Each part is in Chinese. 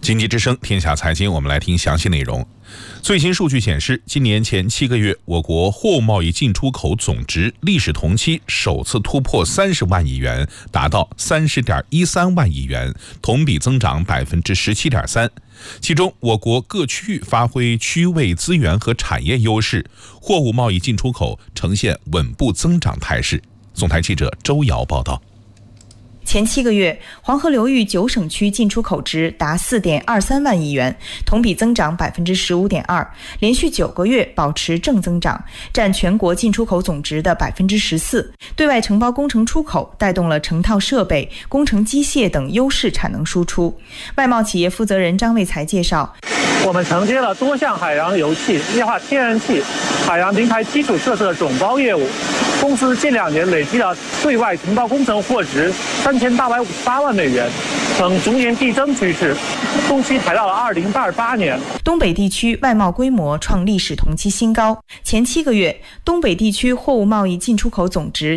经济之声天下财经，我们来听详细内容。最新数据显示，今年前7个月，我国货物贸易进出口总值历史同期首次突破30万亿元，达到30.13万亿元，同比增长17.3%。其中，我国各区域发挥区位资源和产业优势，货物贸易进出口呈现稳步增长态势。总台记者周瑶报道。 前7个月，黄河流域9省区进出口值达4.23万亿元，同比增长15.2%，连续9个月保持正增长，占全国进出口总值的14%。对外承包工程出口带动了成套设备、工程机械等优势产能输出。外贸企业负责人张卫才介绍， 我们承接了多项海洋油气、液化天然气、海洋平台基础设施的总包业务。公司近2年累计了对外承包工程货值3858万美元，呈逐年递增趋势，中期排到了2028年。 东北地区外贸规模创历史同期新高，前7个月，东北地区货物贸易进出口总值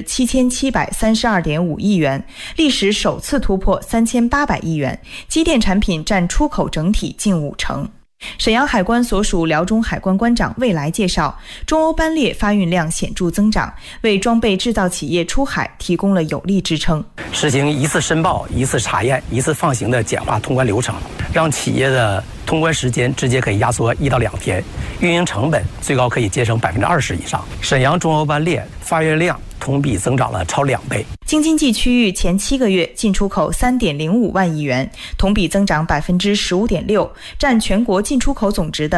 7732.5亿元，历史首次突破3800亿元，机电产品占出口整体近50%。沈阳海关所属辽中海关关长魏来介绍，中欧班列发运量显著增长，为装备制造企业出海提供了有力支撑。 实行一次申报、一次查验、一次放行的简化通关流程，让企业的通关时间直接可以压缩1到2天，运营成本最高可以节省20%以上。沈阳中欧班列发运量同比增长了超2倍。 京津冀区域前7个月进出口3.05万亿元，同比增长15.6%，占全国进出口总值的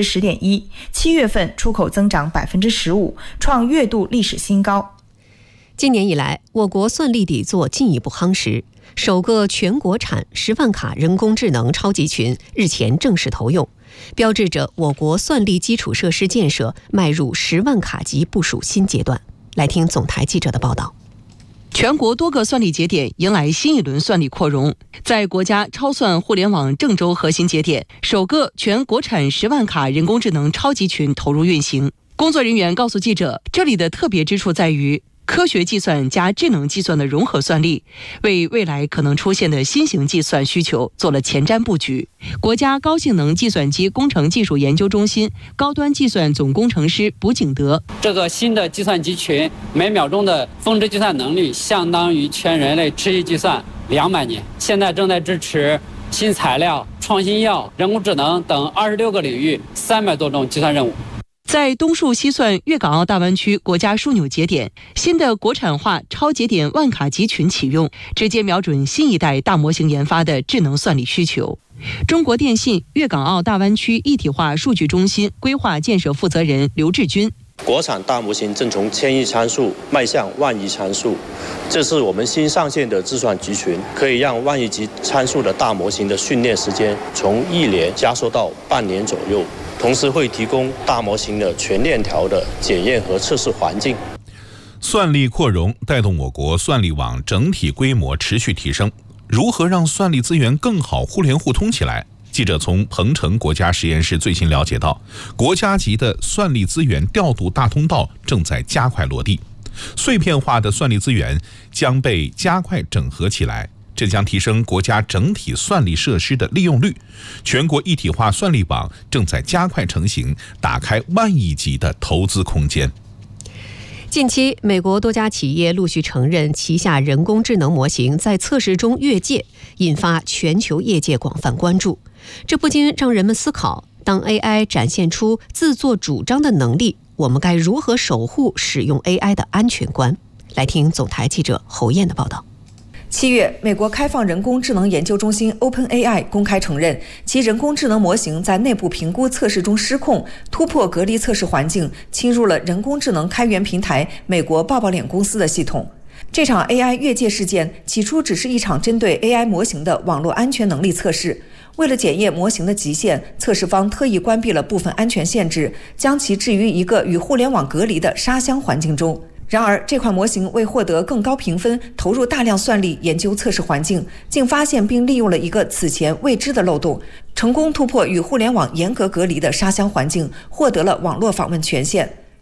10.1%。7月份出口增长15%，创月度历史新高。 今年以来，我国算力底座进一步夯实，首个全国产10万卡人工智能超级群日前正式投用，标志着我国算力基础设施建设迈入10万卡级部署新阶段。来听总台记者的报道。 全国多个算力节点迎来新一轮算力扩容，在国家超算互联网郑州核心节点，首个全国产10万卡人工智能超级群投入运行。工作人员告诉记者，这里的特别之处在于科学计算加智能计算的融合算力，为未来可能出现的新型计算需求做了前瞻布局。国家高性能计算机工程技术研究中心高端计算总工程师卜景德， 这个新的计算机群每秒钟的峰值计算能力相当于全人类持续计算200年，现在正在支持新材料、创新药、人工智能等26个领域300多种计算任务。 在东数西算粤港澳大湾区国家枢纽节点，新的国产化超节点万卡级群启用，直接瞄准新一代大模型研发的智能算力需求。中国电信粤港澳大湾区一体化数据中心规划建设负责人刘志军， 国产大模型正从1000亿参数迈向10000亿参数，这是我们新上线的计算集群，可以让10000亿级参数的大模型的训练时间从1年加缩到半年左右，同时会提供大模型的全链条的检验和测试环境。 算力扩容带动我国算力网整体规模持续提升，如何让算力资源更好互联互通起来？记者从鹏城国家实验室最新了解到，国家级的算力资源调度大通道正在加快落地，碎片化的算力资源将被加快整合起来，这将提升国家整体算力设施的利用率。全国一体化算力网正在加快成型，打开10000亿级的投资空间。 近期，美国多家企业陆续承认旗下人工智能模型在测试中越界，引发全球业界广泛关注。这不禁让人们思考，当 AI 展现出自作主张的能力，我们该如何守护使用 AI 的安全观？来听总台记者侯燕的报道。 7月，美国开放人工智能研究中心 OpenAI 公开承认，其人工智能模型在内部评估测试中失控，突破隔离测试环境，侵入了人工智能开源平台美国抱抱脸公司的系统。这场 AI 越界事件起初只是一场针对 AI 模型的网络安全能力测试，为了检验模型的极限，测试方特意关闭了部分安全限制，将其置于一个与互联网隔离的沙箱环境中。然而，这款模型为获得更高评分，投入大量算力研究测试环境，竟发现并利用了一个此前未知的漏洞，成功突破与互联网严格隔离的沙箱环境，获得了网络访问权限。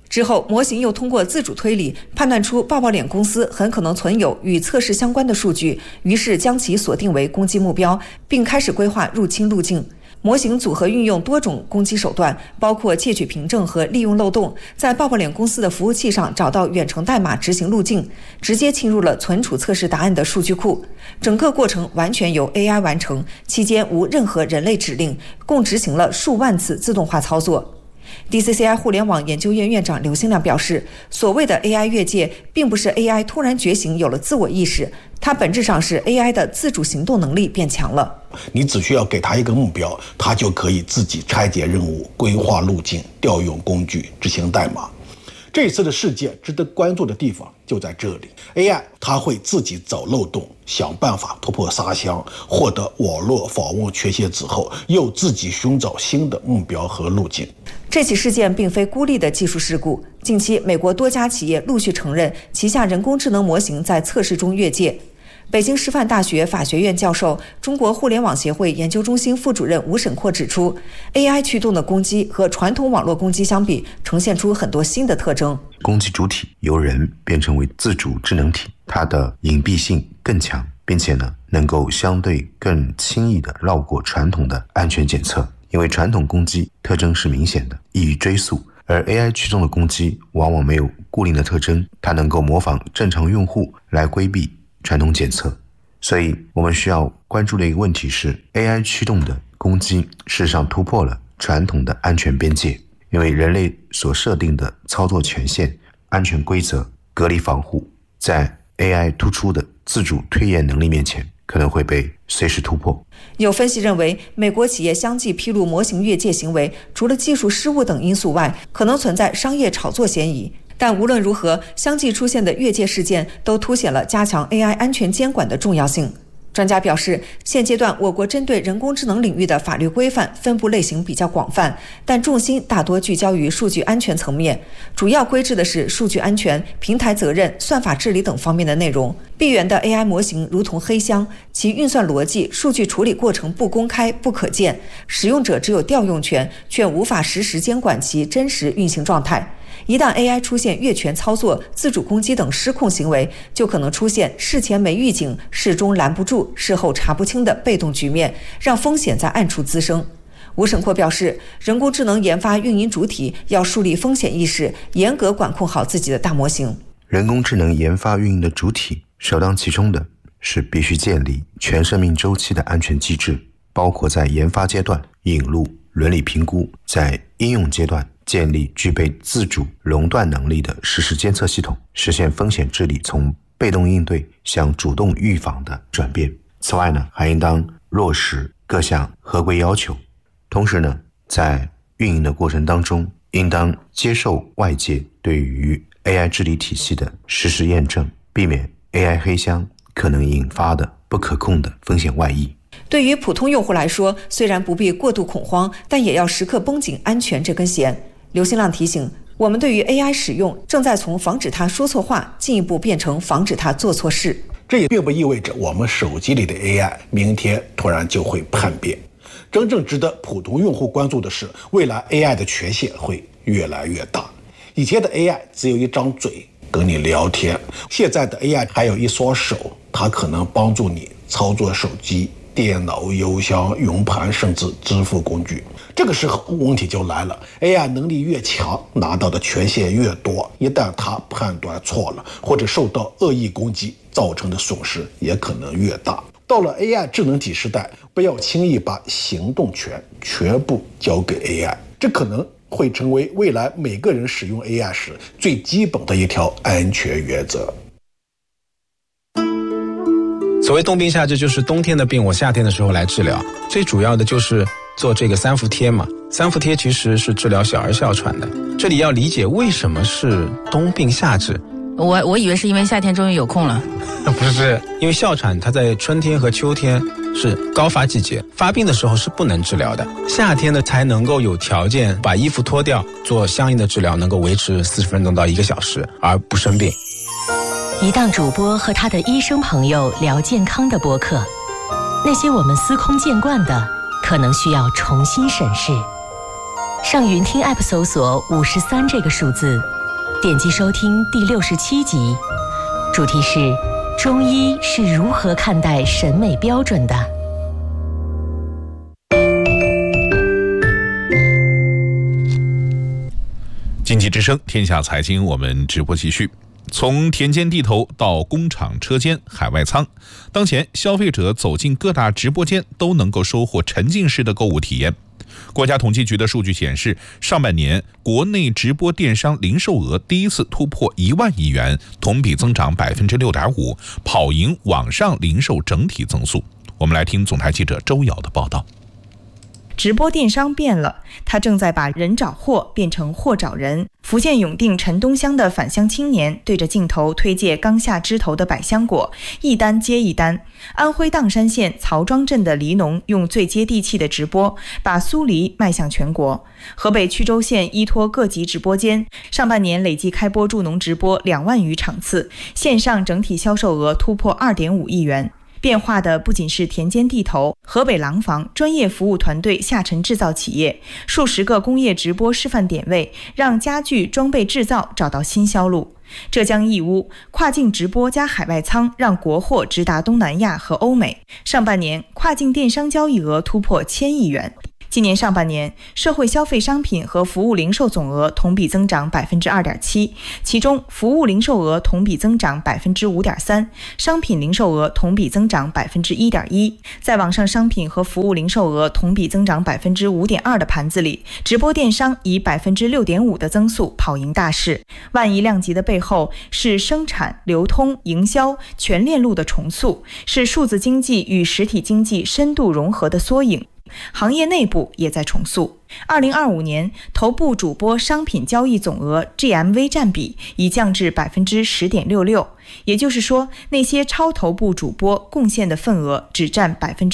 之后，模型又通过自主推理判断出抱抱脸公司很可能存有与测试相关的数据，于是将其锁定为攻击目标，并开始规划入侵路径。模型组合运用多种攻击手段，包括窃取凭证和利用漏洞，在抱抱脸公司的服务器上找到远程代码执行路径，直接侵入了存储测试答案的数据库。整个过程完全由 AI 完成，期间无任何人类指令，共执行了数万次自动化操作。DCCI 互联网研究院院长刘兴亮表示，所谓的 AI 越界并不是 AI 突然觉醒有了自我意识，它本质上是 AI 的自主行动能力变强了。 你只需要给它一个目标，它就可以自己拆解任务、规划路径、调用工具、执行代码。这次的事件值得关注的地方就在这里， AI 它会自己找漏洞，想办法突破沙箱，获得网络访问缺陷之后，又自己寻找新的目标和路径。 这起事件并非孤立的技术事故，近期美国多家企业陆续承认旗下人工智能模型在测试中越界。北京师范大学法学院教授、中国互联网协会研究中心副主任吴沈阔指出， AI 驱动的攻击和传统网络攻击相比，呈现出很多新的特征。 攻击主体由人变成为自主智能体，它的隐蔽性更强，并且能够相对更轻易地绕过传统的安全检测。因为传统攻击特征是明显的，易于追溯，而 AI 驱动的攻击往往没有固定的特征，它能够模仿正常用户来规避传统检测。所以我们需要关注的一个问题是， AI 驱动的攻击事实上突破了传统的安全边界，因为人类所设定的操作权限、安全规则、隔离防护，在 AI 突出的自主推演能力面前可能会被随时突破。 有分析认为，美国企业相继披露模型越界行为，除了技术失误等因素外，可能存在商业炒作嫌疑。但无论如何，相继出现的越界事件都凸显了加强 AI 安全监管的重要性。专家表示，现阶段我国针对人工智能领域的法律规范分布类型比较广泛，但重心大多聚焦于数据安全层面，主要规制的是数据安全、平台责任、算法治理等方面的内容。闭源的 AI 模型如同黑箱，其运算逻辑、数据处理过程不公开、不可见，使用者只有调用权，却无法实时监管其真实运行状态。一旦 AI 出现越权操作、自主攻击等失控行为，就可能出现事前没预警、事中拦不住、事后查不清的被动局面，让风险在暗处滋生。吴沈阔表示，人工智能研发运营主体要树立风险意识，严格管控好自己的大模型。 人工智能研发运营的主体首当其冲的是必须建立全生命周期的安全机制，包括在研发阶段引入伦理评估，在应用阶段建立具备自主垄断能力的实时监测系统，实现风险治理从被动应对向主动预防的转变。此外还应当落实各项合规要求。同时在运营的过程当中，应当接受外界对于 AI 治理体系的实时验证，避免 AI 黑箱可能引发的不可控的风险外溢。 对于普通用户来说，虽然不必过度恐慌，但也要时刻绷紧安全这根弦。刘兴亮提醒，我们对于 AI 使用正在从防止它说错话进一步变成防止它做错事。 这也并不意味着我们手机里的 AI 明天突然就会叛变。真正值得普通用户关注的是，未来 AI 的权限会越来越大。以前的 AI 只有一张嘴跟你聊天，现在的 AI 还有一双手，它可能帮助你操作手机、电脑、邮箱、云盘，甚至支付工具。这个时候问题就来了， AI 能力越强，拿到的权限越多，一旦它判断错了，或者受到恶意攻击，造成的损失也可能越大。到了 AI 智能体时代，不要轻易把行动权全部交给 AI， 这可能会成为未来每个人使用 AI 时最基本的一条安全原则。 所谓冬病夏治，就是冬天的病我夏天的时候来治疗，最主要的就是做这个三伏贴嘛。三伏贴其实是治疗小儿哮喘的，这里要理解为什么是冬病夏治。 我以为是因为夏天终于有空了。 不是，因为哮喘它在春天和秋天是高发季节，发病的时候是不能治疗的，夏天呢才能够有条件把衣服脱掉，做相应的治疗，能够维持40分钟到1个小时而不生病。 一档主播和他的医生朋友聊健康的播客，那些我们司空见惯的，可能需要重新审视。上云听 App 搜索53这个数字， 点击收听第67集，主题是中医是如何看待审美标准的。 经济之声，天下财经，我们直播继续。从田间地头到工厂车间、海外仓，当前消费者走进各大直播间都能够收获沉浸式的购物体验。国家统计局的数据显示，上半年国内直播电商零售额第一次突破1万亿元，同比增长6.5%，跑赢网上零售整体增速。我们来听总台记者周瑶的报道。 直播电商变了，它正在把人找货变成货找人。福建永定陈东乡的返乡青年对着镜头推介刚下枝头的百香果，一单接一单。安徽砀山县曹庄镇的梨农用最接地气的直播，把酥梨迈向全国。河北曲周县依托各级直播间，上半年累计开播助农直播2万余场次，线上整体销售额突破2.5亿元。变化的不仅是田间地头，河北廊坊专业服务团队下沉制造企业，数十个工业直播示范点位，让家具装备制造找到新销路。浙江义乌跨境直播加海外仓，让国货直达东南亚和欧美。上半年跨境电商交易额突破1000亿元。今年上半年，社会消费商品和服务零售总额同比增长2.7%，其中服务零售额同比增长5.3%，商品零售额同比增长1.1%。在网上商品和服务零售额同比增长5.2%的盘子里，直播电商以6.5%的增速跑赢大势。万亿量级的背后是生产、流通、营销全链路的重塑，是数字经济与实体经济深度融合的缩影。行业内部也在重塑。2025年，头部主播商品交易总额 GMV 占比已降至10.66%，也就是说，那些超头部主播贡献的份额只占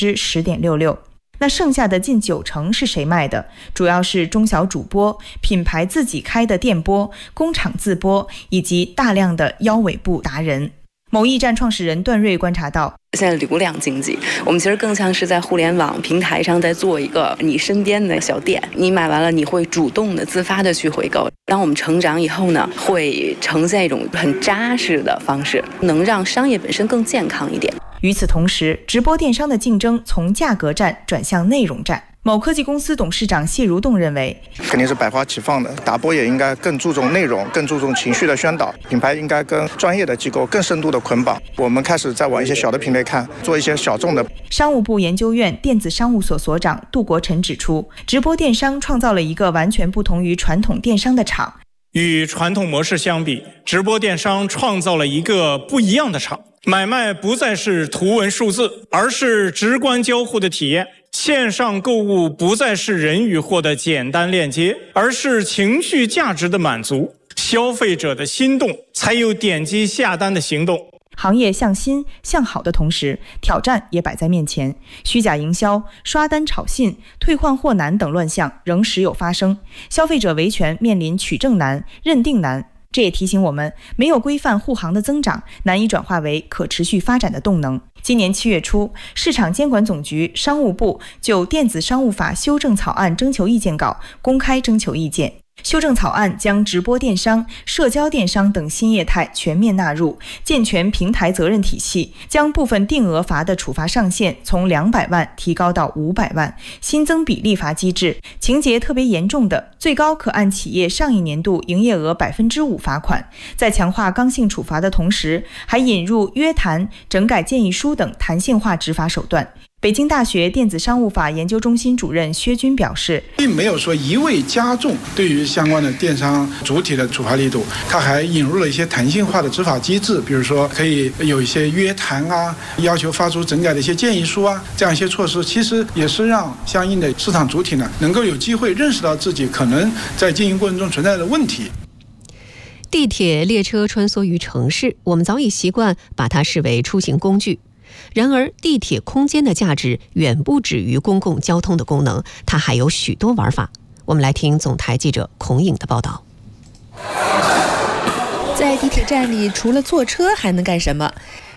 10.66%。那剩下的近90%是谁卖的？主要是中小主播、品牌自己开的店播、工厂自播以及大量的腰尾部达人。某驿站创始人段瑞观察到， 现在流量经济，我们其实更像是在互联网平台上在做一个你身边的小店，你买完了你会主动的自发的去回购。当我们成长以后呢，会呈现一种很扎实的方式，能让商业本身更健康一点。 与此同时，直播电商的竞争从价格战转向内容战。某科技公司董事长谢如栋认为， 肯定是百花齐放的，打播也应该更注重内容，更注重情绪的宣导，品牌应该跟专业的机构更深度的捆绑。我们开始在往一些小的品类看，做一些小众的。 商务部研究院电子商务所所长杜国臣指出，直播电商创造了一个完全不同于传统电商的场。 与传统模式相比，直播电商创造了一个不一样的场。买卖不再是图文数字，而是直观交互的体验。线上购物不再是人与货的简单链接，而是情绪价值的满足。消费者的心动，才有点击下单的行动。 行业向新向好的同时，挑战也摆在面前。虚假营销、刷单炒信、退换货难等乱象仍时有发生，消费者维权面临取证难、认定难。这也提醒我们，没有规范护航的增长，难以转化为可持续发展的动能。今年7月初，市场监管总局、商务部就电子商务法修正草案征求意见稿公开征求意见。修正草案将直播电商、社交电商等新业态全面纳入，健全平台责任体系，将部分定额罚的处罚上限从200万提高到500万，新增比例罚机制，情节特别严重的，最高可按企业上一年度营业额5%罚款。在强化刚性处罚的同时，还引入约谈、整改建议书等弹性化执法手段。北京大学电子商务法研究中心主任薛军表示， 并没有说一味加重对于相关的电商主体的处罚力度，它还引入了一些弹性化的执法机制，比如说可以有一些约谈啊，要求发出整改的一些建议书啊，这样一些措施，其实也是让相应的市场主体呢能够有机会认识到自己可能在经营过程中存在的问题。 地铁列车穿梭于城市，我们早已习惯把它视为出行工具。然而，地铁空间的价值远不止于公共交通的功能，它还有许多玩法。我们来听总台记者孔颖的报道。 在地铁站里，除了坐车还能干什么？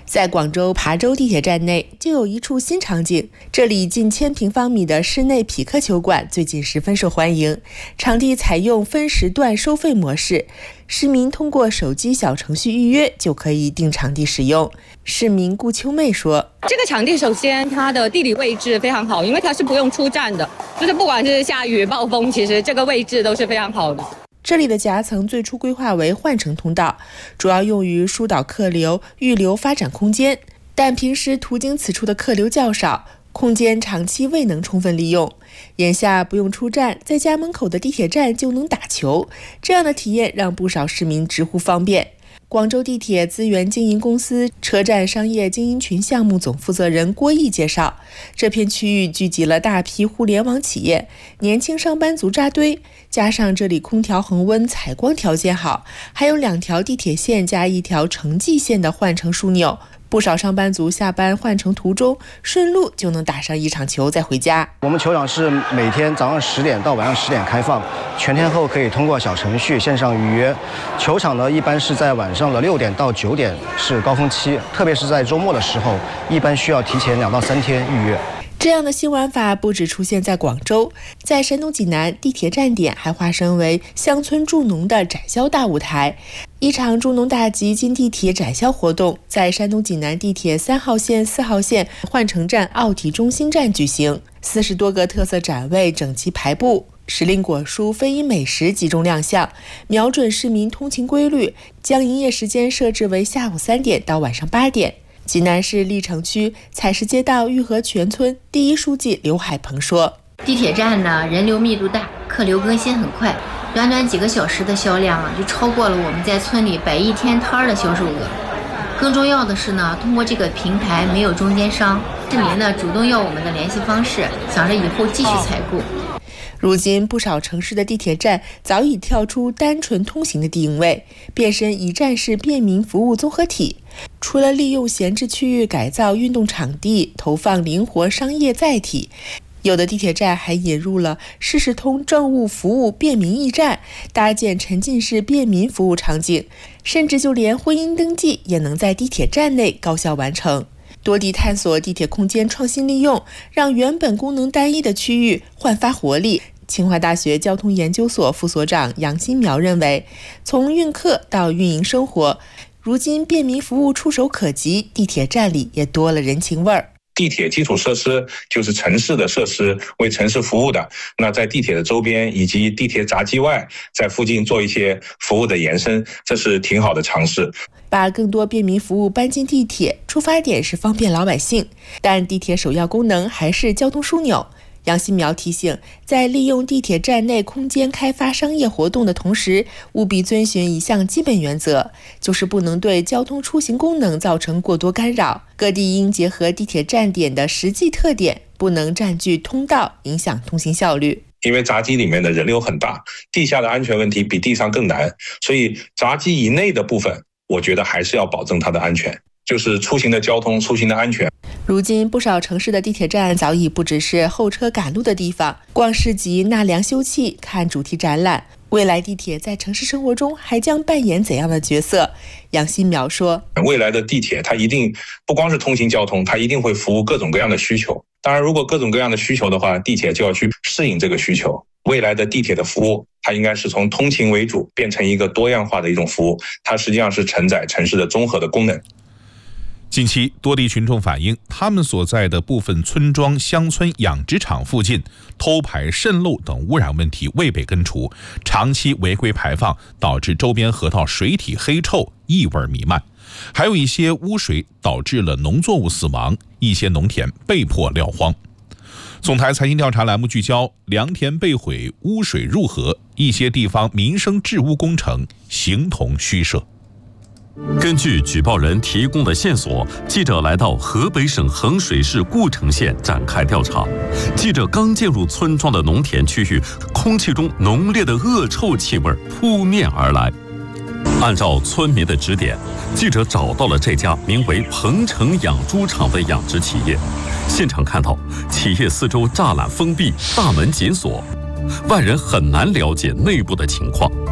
在广州琶洲地铁站内就有一处新场景，这里近1000平方米的室内匹克球馆最近十分受欢迎，场地采用分时段收费模式，市民通过手机小程序预约就可以订场地使用。市民顾秋妹说， 这个场地首先它的地理位置非常好，因为它是不用出站的，就是不管是下雨暴风，其实这个位置都是非常好的。 这里的夹层最初规划为换乘通道，主要用于疏导客流，预留发展空间，但平时途经此处的客流较少，空间长期未能充分利用。眼下不用出站，在家门口的地铁站就能打球，这样的体验让不少市民直呼方便。广州地铁资源经营公司车站商业经营群项目总负责人郭毅介绍，这片区域聚集了大批互联网企业，年轻上班族扎堆，加上这里空调恒温采光条件好，还有2条地铁线加1条城际线的换乘枢纽，不少上班族下班换乘途中顺路就能打上一场球再回家。 我们球场是每天早上10点到晚上10点开放，全天候可以通过小程序线上预约。球场呢一般是在晚上的6点到9点是高峰期，特别是在周末的时候，一般需要提前2到3天预约。 这样的新玩法不只出现在广州，在山东济南，地铁站点还化身为乡村助农的展销大舞台。一场助农大集进地铁展销活动在山东济南地铁3号线、4号线换乘站奥体中心站举行，40多个特色展位整齐排布，时令果蔬、非遗美食集中亮相，瞄准市民通勤规律，将营业时间设置为下午3点到晚上8点。济南市历城区采石街道玉河全村第一书记刘海鹏说， 地铁站呢人流密度大，客流更新很快，短短几个小时的销量就超过了我们在村里摆一天摊的销售额。更重要的是呢，通过这个平台没有中间商，市民呢主动要我们的联系方式，想着以后继续采购。 如今不少城市的地铁站早已跳出单纯通行的定位，变身一站式便民服务综合体。除了利用闲置区域改造运动场地，投放灵活商业载体，有的地铁站还引入了市事通政务服务便民驿站，搭建沉浸式便民服务场景，甚至就连婚姻登记也能在地铁站内高效完成。多地探索地铁空间创新利用，让原本功能单一的区域焕发活力。清华大学交通研究所副所长杨新苗认为，从运客到运营生活，如今便民服务触手可及，地铁站里也多了人情味儿。 地铁基础设施就是城市的设施，为城市服务的。那在地铁的周边以及地铁闸机外，在附近做一些服务的延伸，这是挺好的尝试。 把更多便民服务搬进地铁，出发点是方便老百姓，但地铁首要功能还是交通枢纽。杨新苗提醒，在利用地铁站内空间开发商业活动的同时，务必遵循一项基本原则，就是不能对交通出行功能造成过多干扰。各地应结合地铁站点的实际特点，不能占据通道，影响通行效率。 因为闸机里面的人流很大，地下的安全问题比地上更难，所以闸机以内的部分，我觉得还是要保证它的安全，就是出行的交通、出行的安全。 如今不少城市的地铁站早已不只是候车赶路的地方，逛市集、纳凉休憩、看主题展览。未来地铁在城市生活中还将扮演怎样的角色？杨新苗说， 未来的地铁它一定不光是通行交通，它一定会服务各种各样的需求。当然，如果各种各样的需求的话，地铁就要去适应这个需求。未来的地铁的服务，它应该是从通勤为主，变成一个多样化的一种服务，它实际上是承载城市的综合的功能。 近期，多地群众反映，他们所在的部分村庄、乡村养殖场附近偷排、渗漏等污染问题未被根除，长期违规排放导致周边河道水体黑臭、异味弥漫，还有一些污水导致了农作物死亡，一些农田被迫撂荒。总台财经调查栏目聚焦：良田被毁、污水入河，一些地方民生治污工程形同虚设。 根据举报人提供的线索，记者来到河北省衡水市故城县展开调查。记者刚进入村庄的农田区域，空气中浓烈的恶臭气味扑面而来。按照村民的指点，记者找到了这家名为鹏城养猪场的养殖企业。现场看到，企业四周栅栏封闭，大门紧锁，外人很难了解内部的情况。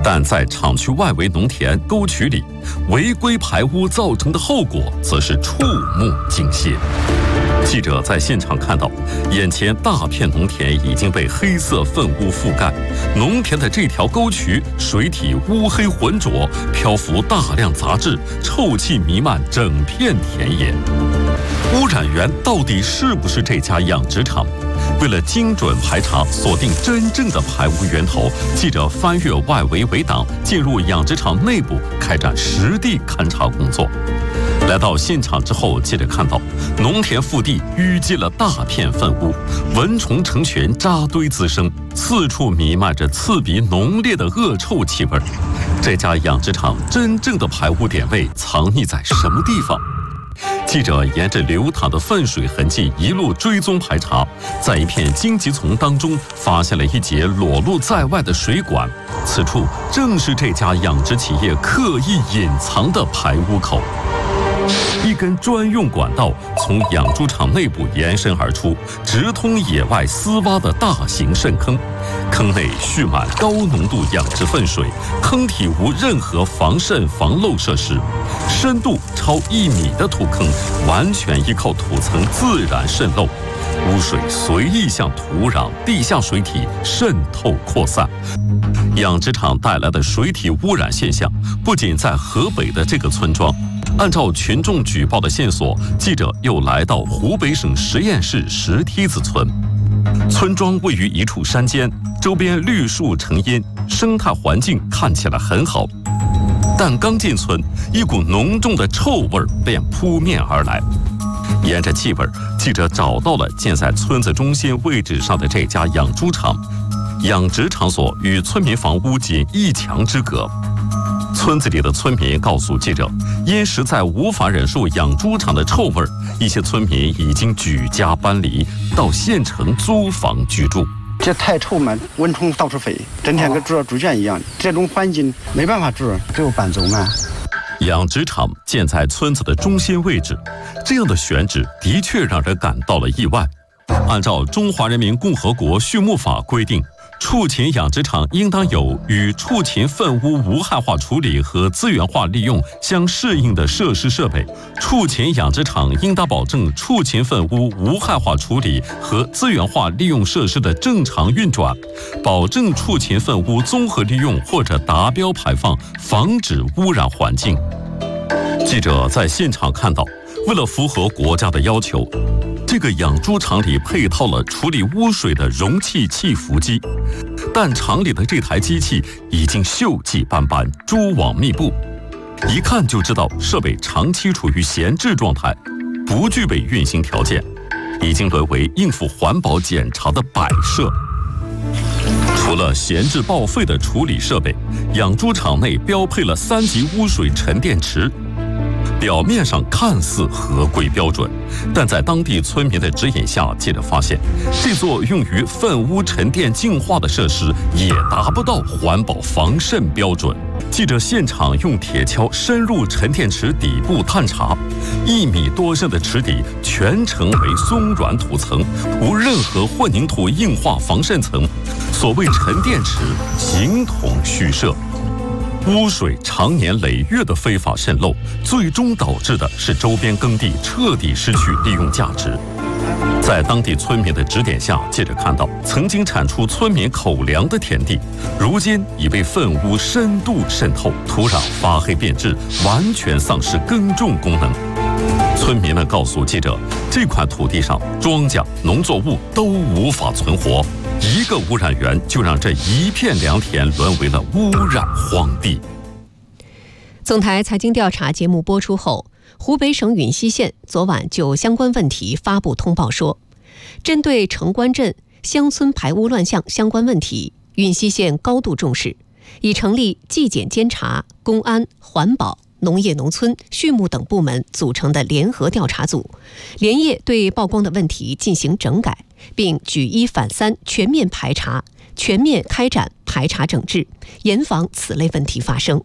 但在厂区外围农田沟渠里，违规排污造成的后果则是触目惊心。记者在现场看到，眼前大片农田已经被黑色粪污覆盖，农田的这条沟渠水体乌黑浑浊，漂浮大量杂质，臭气弥漫整片田野。污染源到底是不是这家养殖场？为了精准排查，锁定真正的排污源头，记者翻越外围围挡，进入养殖场内部，开展实地勘查工作。来到现场之后，记者看到农田腹地淤积了大片粪污，蚊虫成群，扎堆滋生，四处弥漫着刺鼻浓烈的恶臭气味。这家养殖场真正的排污点位藏匿在什么地方？记者沿着流淌的粪水痕迹一路追踪排查，在一片荆棘丛当中发现了一节裸露在外的水管，此处正是这家养殖企业刻意隐藏的排污口。一根专用管道从养猪场内部延伸而出，直通野外私挖的大型渗坑。坑内蓄满高浓度养殖粪水，坑体无任何防渗防漏设施，深度超1米的土坑完全依靠土层自然渗漏，污水随意向土壤、地下水体渗透扩散。养殖场带来的水体污染现象不仅在河北的这个村庄，按照群众举报的线索，记者又来到湖北省十堰市石梯子村。村庄位于一处山间，周边绿树成荫，生态环境看起来很好。但刚进村，一股浓重的臭味便扑面而来。沿着气味，记者找到了建在村子中心位置上的这家养猪场。养殖场所与村民房屋仅1墙之隔。村子里的村民告诉记者，因实在无法忍受养猪场的臭味，一些村民已经举家搬离，到县城租房居住。 这太臭嘛，蚊虫到处飞，整天跟住圈一样，这种环境没办法住，只有搬走嘛。 养殖场建在村子的中心位置，这样的选址的确让人感到了意外。按照《中华人民共和国畜牧法》规定，畜禽养殖场应当有与畜禽粪污无害化处理和资源化利用相适应的设施设备。畜禽养殖场应当保证畜禽粪污无害化处理和资源化利用设施的正常运转，保证畜禽粪污综合利用或者达标排放，防止污染环境。记者在现场看到，为了符合国家的要求，这个养猪场里配套了处理污水的容器气浮机，但厂里的这台机器已经锈迹斑斑，蛛网密布，一看就知道设备长期处于闲置状态，不具备运行条件，已经沦为应付环保检查的摆设。除了闲置报废的处理设备，养猪场内标配了3级污水沉淀池。表面上看似合规标准，但在当地村民的指引下，记者发现，这座用于粪污沉淀净化的设施也达不到环保防渗标准。记者现场用铁锹深入沉淀池底部探查，1米多深的池底全程为松软土层，无任何混凝土硬化防渗层，所谓沉淀池形同虚设。污水常年累月的非法渗漏，最终导致的是周边耕地彻底失去利用价值。在当地村民的指点下，记者看到曾经产出村民口粮的田地，如今已被粪污深度渗透，土壤发黑变质，完全丧失耕种功能。村民们告诉记者，这块土地上庄稼、农作物都无法存活，一个污染源就让这一片良田沦为了污染荒地。 总台财经调查节目播出后，湖北省允西县昨晚就相关问题发布通报说，针对城关镇乡村排污乱象相关问题，允西县高度重视，已成立纪检监察、公安、环保、农业农村、畜牧等部门组成的联合调查组，连夜对曝光的问题进行整改，并举1反3全面排查，全面开展排查整治，严防此类问题发生。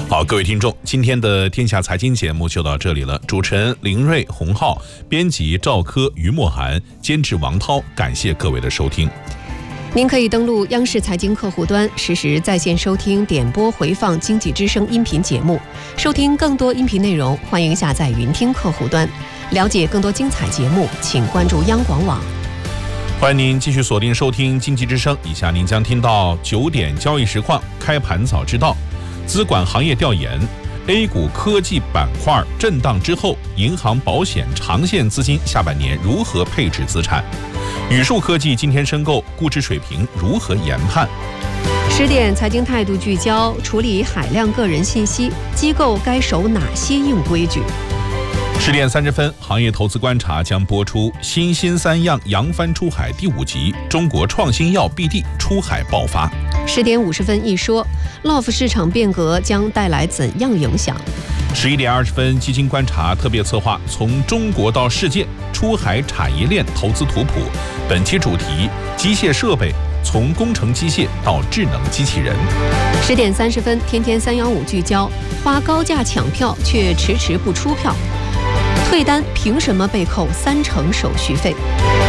好，各位听众，今天的天下财经节目就到这里了。主持人林瑞、洪浩，编辑赵科、于墨涵，监制王涛，感谢各位的收听。 您可以登录央视财经客户端，实时在线收听、点播、回放经济之声音频节目。收听更多音频内容，欢迎下载云听客户端。了解更多精彩节目，请关注央广网。 欢迎您继续锁定收听经济之声，以下您将听到9点交易实况，开盘早知道。资管行业调研 ，A 股科技板块震荡之后，银行、保险、长线资金下半年如何配置资产？宇树科技今天申购，估值水平如何研判 10点财经态度聚焦，处理海量个人信息，机构该守哪些硬规矩 ？10点30分，行业投资观察将播出新三样扬帆出海第5集，中国创新药 BD 出海爆发。 10点50分一说 ，LOF 市场变革将带来怎样影响 ？11点20分，基金观察特别策划从中国到世界，出海产业链投资图谱。本期主题：机械设备从工程机械到智能机器人。 10点30分，天天315聚焦，花高价抢票却迟迟不出票，退单凭什么被扣30%手续费？